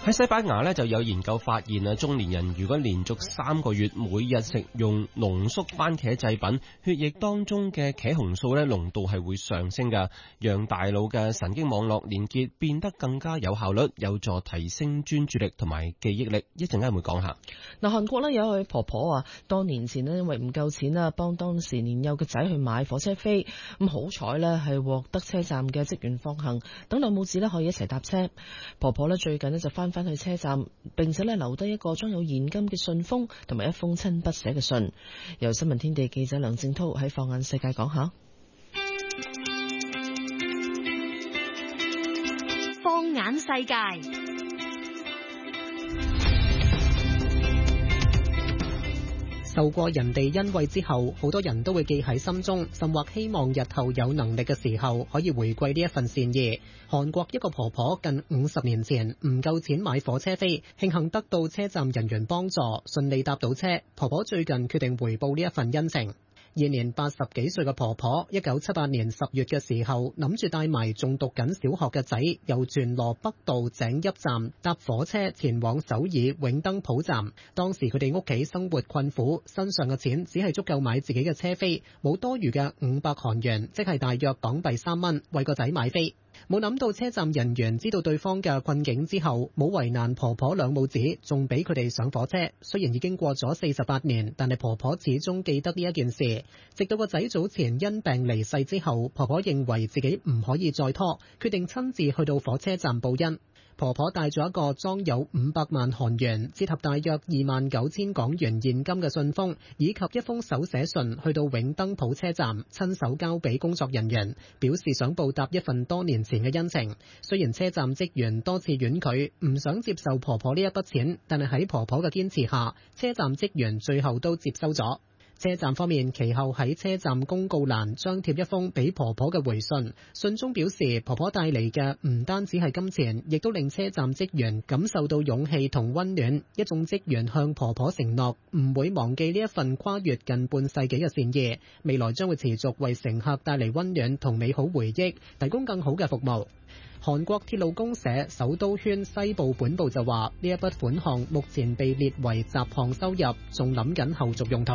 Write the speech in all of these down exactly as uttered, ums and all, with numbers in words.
喺西班牙咧就有研究發現啊，中年人如果連續三個月每日食用濃縮番茄製品，血液當中嘅茄紅素咧濃度係會上升㗎，讓大腦嘅神經網絡連結變得更加有效率，有助提升專注力同埋記憶力。一陣間會講下。 嗱，韓國咧有一位婆婆啊，多年前咧因為唔夠錢啊，幫當時年幼嘅仔去買火車飛，咁好彩咧係獲得車站嘅職員放行，等兩母子咧可以一齊搭車。婆婆咧最近咧就翻返去車站，並且咧留低一個裝有現金嘅信封同埋一封親筆寫嘅信。由新聞天地記者梁正濤喺放眼世界講下。 放眼世界。 受過人哋恩惠之後，好多人都會記喺心中，甚或希望日後有能力嘅時候可以回饋呢一份善意。韓國一個婆婆近五十年前唔夠錢買火車飛，慶幸得到車站人員幫助，順利搭到車。婆婆最近決定回報呢一份恩情。現年八十幾歲嘅婆婆，一九七八年十月嘅時候，諗住帶埋仲讀緊小學嘅仔，由全羅北道井邑站搭火車前往首爾永登浦站。當時佢哋屋企生活困苦，身上嘅錢只係足夠買自己嘅車飛，冇多餘嘅五百韓元，即係大約港幣三蚊，為個仔買飛。冇諗到車站人員知道對方嘅困境之後，冇為難婆婆兩母子，仲俾佢哋上火車。雖然已經過咗四十八年，但係婆婆始終記得呢一件事。直到個仔早前因病離世之後，婆婆認為自己唔可以再拖，決定親自去到火車站報恩。婆婆帶咗一個裝有五百萬韓元，折合大約二萬九千港元現金嘅信封，以及一封手寫信，去到永登浦車站，親手交俾工作人員，表示想報答一份多年前嘅恩情。雖然車站職員多次婉拒，唔想接受婆婆呢一筆錢，但係喺婆婆嘅堅持下，車站職員最後都接收咗。車站方面其後喺車站公告欄張貼一封俾婆婆嘅回信，信中表示婆婆帶嚟嘅唔單止係金錢，亦都令車站職員感受到勇氣同溫暖。一眾職員向婆婆承諾唔會忘記呢一份跨越近半世紀嘅善意，未來將會持續為乘客帶嚟溫暖同美好回憶，提供更好嘅服務。韓國鐵路公社首都圈西部本部就話，呢一筆款項目前被列為雜項收入，仲諗緊後續用途。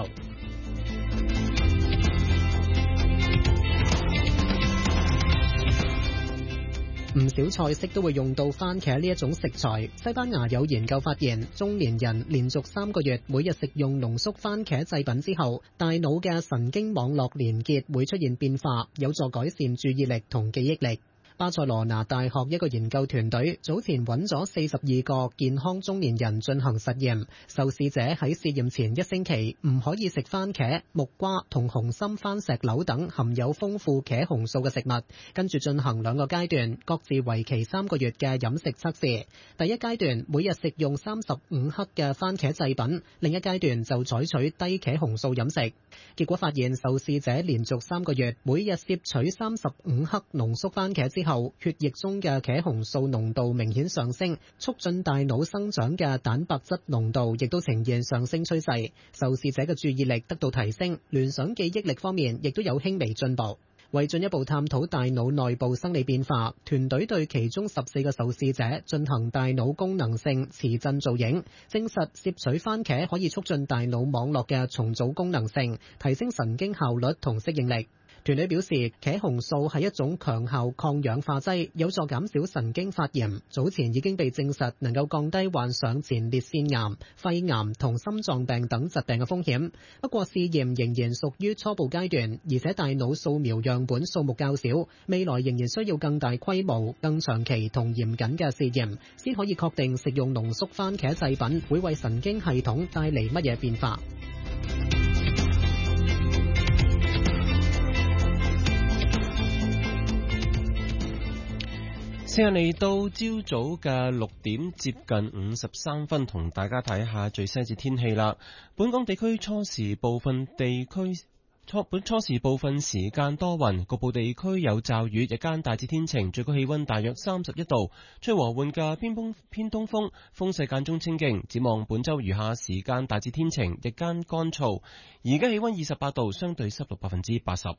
唔少菜式都會用到番茄呢一種食材。西班牙有研究發現，中年人連續三個月每日食用濃縮番茄製品之後，大腦嘅神經網絡連結會出現變化，有助改善注意力同記憶力。巴塞羅那大學一個研究團隊早前揾咗四十二個健康中年人進行實驗，受試者喺試驗前一星期唔可以食番茄、木瓜同紅心番石榴等含有豐富茄紅素嘅食物，跟住進行兩個階段，各自為期三個月嘅飲食測試。第一階段每日食用三十五克嘅番茄製品，另一階段就採取低茄紅素飲食。結果發現，受試者連續三個月每日攝取三十五克濃縮番茄之後，血液中嘅茄紅素濃度明顯上升，促進大腦生長嘅蛋白質濃度亦都呈現上升趨勢。受試者嘅注意力得到提升，聯想記憶力方面亦都有輕微進步。為進一步探討大腦內部生理變化，團隊對其中十四個受試者進行大腦功能性磁振造影，證實攝取番茄可以促進大腦網絡嘅重組功能性，提升神經效率同適應力。團隊表示，茄紅素係一種強效抗氧化劑，有助減少神經發炎。早前已經被證實能夠降低患上前列腺癌、肺癌同心臟病等疾病嘅風險。不過試驗仍然屬於初步階段，而且大腦掃描樣本數目較少，未來仍然需要更大規模、更長期同嚴謹嘅試驗，先可以確定食用濃縮番茄製品會為神經系統帶嚟乜嘢變化。 時間嚟到朝早嘅六點接近五十三分，同大家睇下最新一節天氣啦。本港地區初時部分地區初本初時部分時間多雲，局部地區有驟雨，日間大致天晴，最高氣溫大約三十一度，吹和緩嘅偏東偏東風，風勢間中清勁。展望本周餘下時間大致天晴，日間乾燥。而家氣溫二十八度，相對濕度百分之八十。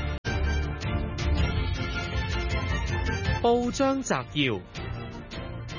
報章摘要：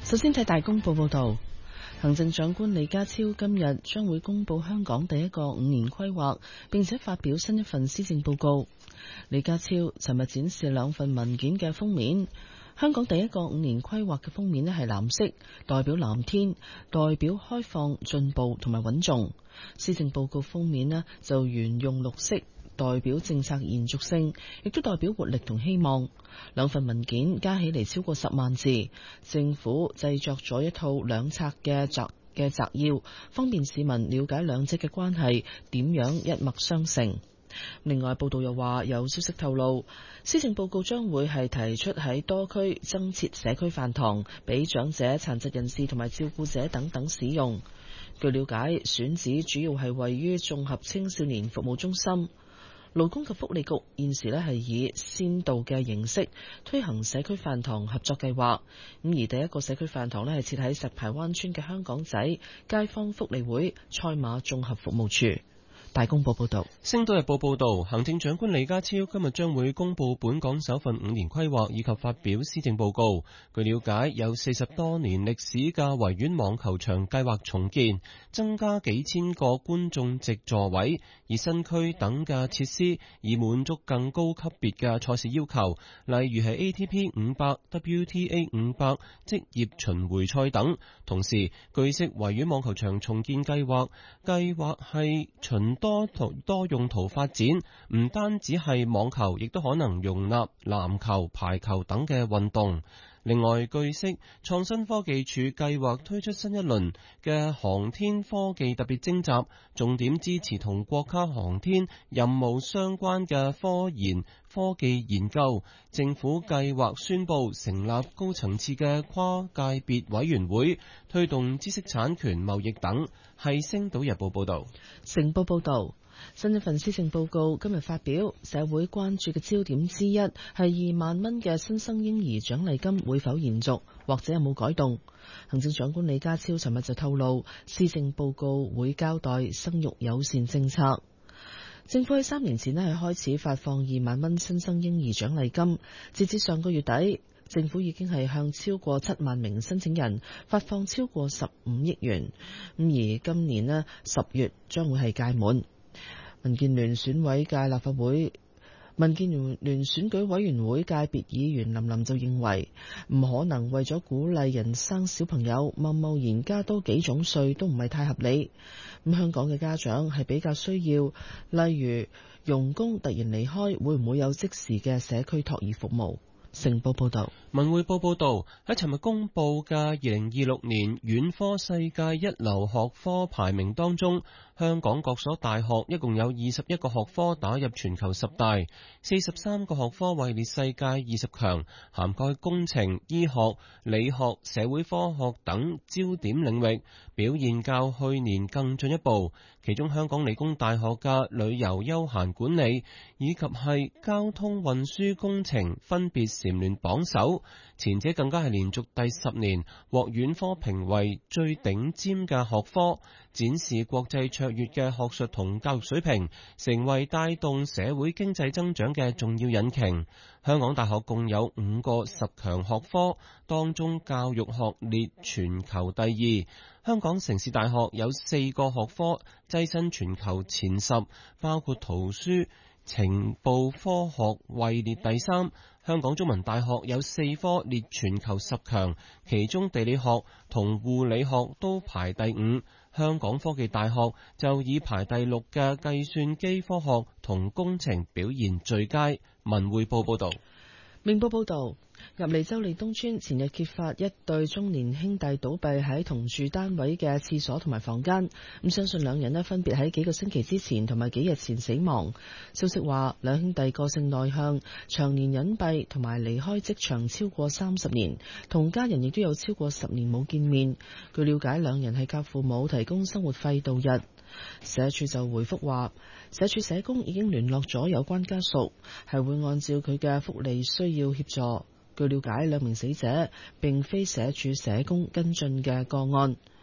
首先睇大公報報道，行政長官李家超今日將會公布香港第一個五年規劃，並且發表新一份施政報告。李家超尋日展示兩份文件嘅封面，香港第一個五年規劃嘅封面咧係藍色，代表藍天，代表開放、進步同埋穩重。施政報告封面咧就沿用綠色，代表政策延續性，亦都代表活力同希望。兩份文件加起嚟超過十萬字，政府製作咗一套兩冊嘅摘嘅摘要，方便市民了解兩者嘅關係點樣一脈相承。另外，報道又話有消息透露，施政報告將會係提出喺多區增設社區飯堂，俾長者、殘疾人士同埋照顧者等等使用。據了解，選址主要係位於綜合青少年服務中心。勞工及福利局現時咧係以先導嘅形式推行社區飯堂合作計劃，咁而第一個社區飯堂咧係設喺石排灣村嘅香港仔街坊福利會賽馬綜合服務處。大公報報道， 星島日報報道，行政長官李家超今日將會公布本港首份五年規劃以及發表施政報告。據了解，有四十多年歷史嘅維園網球場計劃重建，增加幾千個觀眾席座位，而新區等嘅設施以滿足更高級別嘅賽事要求，例如係 A T P 五百、W T A 五百、職業巡迴賽等。同時，據悉維園網球場重建計劃計劃係循多途多用途發展，唔單止係網球，亦都可能容納籃球、排球等嘅運動。另外，據悉，創新科技署計劃推出新一輪嘅航天科技特別徵集，重點支持同國家航天任務相關嘅科研科技研究。政府計劃宣布成立高層次嘅跨界別委員會，推動知識產權貿易等。係星島日報報道。 成報報道，新一份施政報告今日發表，社會關注嘅焦點之一係二萬蚊嘅新生嬰兒獎勵金會否延續，或者有冇改動。行政長官李家超尋日就透露，施政報告會交代生育友善政策。政府喺三年前咧係開始發放二萬蚊新生嬰兒獎勵金，截至上個月底，政府已經係向超過七萬名申請人發放超過十五億元。咁而今年咧十月將會係屆滿。民建聯選委界立法會民建聯選舉委員會界別議員林琳就認為，唔可能為咗鼓勵人生小朋友，貿貿然加多幾種稅都唔係太合理。咁香港嘅家長係比較需要，例如傭工突然離開，會唔會有即時嘅社區托兒服務？成報報道。 文匯報報道，喺尋日公布嘅二零二六年院科世界一流學科排名當中，香港各所大學一共有二十一個學科打入全球十大，四十三個學科位列世界二十強，涵蓋工程、醫學、理學、社會科學等焦點領域，表現較去年更進一步。其中香港理工大學嘅旅遊休閒管理以及係交通運輸工程分別蟬聯榜首，前者更加係連續第十年獲院科評為最頂尖嘅學科，展示國際卓越嘅學術同教育水平，成為帶動社會經濟增長嘅重要引擎。香港大學共有五個十強學科，當中教育學列全球第二。香港城市大學有四個學科躋身全球前十，包括圖書情報科學位列第三。香港中文大學有四科列全球十強，其中地理學同護理學都排第五。香港科技大學就以排第六嘅計算機科學同工程表現最佳。文匯報報道。 明報報道，入利州利東村前日揭發一對中年兄弟倒斃喺同住單位嘅廁所同埋房間，咁相信兩人咧分別喺幾個星期之前同埋幾日前死亡。消息話，兩兄弟個性內向，長年隱蔽，同埋離開職場超過三十年，同家人亦都有超過十年冇見面。據了解，兩人係靠父母提供生活費度日。社署就回覆話，社署社工已經聯絡咗有關家屬，係會按照佢嘅福利需要協助。據了解，兩名死者並非社署社工跟進嘅個案。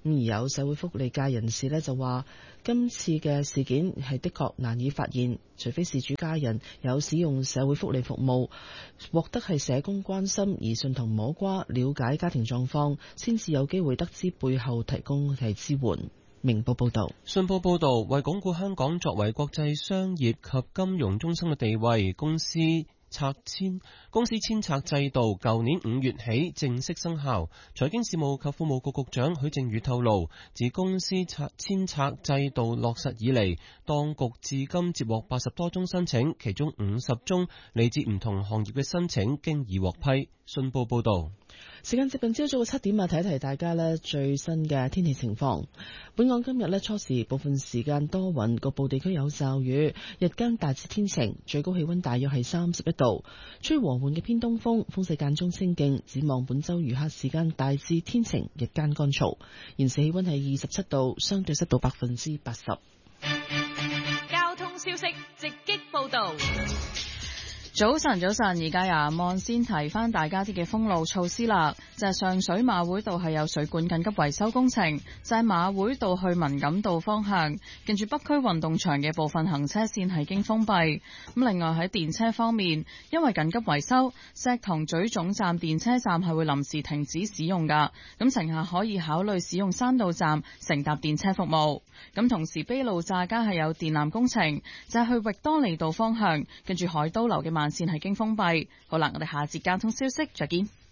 咁而有社會福利界人士呢就話，今次嘅事件係的確難以發現，除非事主家人有使用社會福利服務，獲得係社工關心而順藤摸瓜了解家庭狀況，先至有機會得知背後提供係支援。明報報道。 信報報導，為鞏固香港作為國際商業及金融中心嘅地位，公司拆遷公司遷冊制度舊年五月起正式生效。財經事務及庫務局局長許正宇透露，自公司拆遷冊制度落實以嚟，當局至今接獲八十多宗申請，其中五十宗嚟自唔同行業嘅申請經已獲批。信報報導。 時間接近朝早嘅七點啊，提一提大家呢最新嘅天氣情況。本港今日呢初時部分時間多雲，局部地區有驟雨，日間大致天晴，最高氣溫大約係三十一度，吹和緩嘅偏東風，風勢間中清勁。展望本周餘下時間大致天晴，日間乾燥。現時氣溫係二十七度，相對濕度百分之八十。 交通消息直擊報道。 早晨，早晨，而家由望先提翻大家啲嘅封路措施啦。就係、是、上水馬會道係有水管緊急維修工程，就係、是、馬會道去文錦道方向，近住北區運動場嘅部分行車線係經封閉。咁另外喺電車方面，因為緊急維修，石塘咀總站電車站係會臨時停止使用噶。咁乘客可以考慮使用山道站乘搭電車服務。咁同時，卑路乍街係有電纜工程，就係、是、去域多利道方向，近住海都樓嘅慢線係經封閉。好啦，我哋下節交通消息再見。